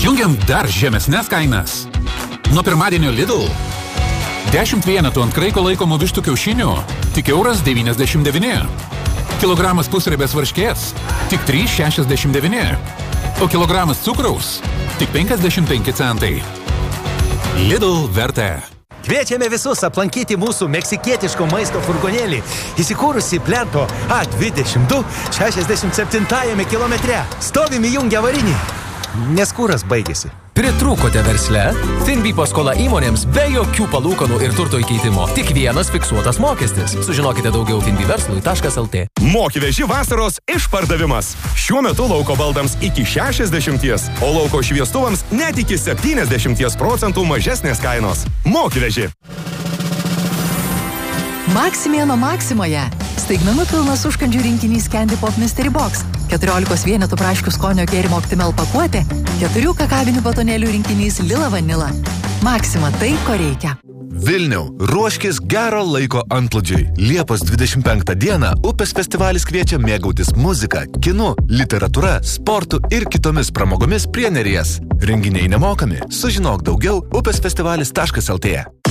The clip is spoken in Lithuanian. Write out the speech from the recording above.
Jungiam dar žemesnes kainas. Nuo pirmadienio Lidl 10 vienetų ant kraiko laikomų vištų kiaušinių tik €1,99. Kilogramas pusriebės varškės tik €3,69. O kilogramas cukraus tik 55 centai. Lidl vertė. Kviečiame visus aplankyti mūsų meksikietiško maisto furgonėlį, įsikūrusi Plento A22 67 kilometre. Stovim įjungę avarinį, nes kuras baigėsi. Pritrūkote versle? Finbi paskola įmonėms be jokių palūkanų ir turto įkeitimo. Tik vienas fiksuotas mokestis. Sužinokite daugiau finbiverslui.lt. Moki veži vasaros išpardavimas. Šiuo metu lauko baldams iki 60, o lauko šviestuvams net iki 70% mažesnės kainos. Moki veži. Maksimėno Maksimoje. Staigmenų pilnas užkandžių rinkinys Candy Pop Mystery Box. 14 vienetų praškių skonio gėrimo Optimal pakuotė. 4 kakavinių batonėlių rinkinys Lila Vanila. Maksima tai, ko reikia. Vilniau, ruoškis gero laiko antplūdžiui. Liepos 25 dieną Upės festivalis kviečia mėgautis muzika, kinu, literatūra, sportu ir kitomis pramogomis prie Neries. Renginiai nemokami. Sužinok daugiau upesfestivalis.lt.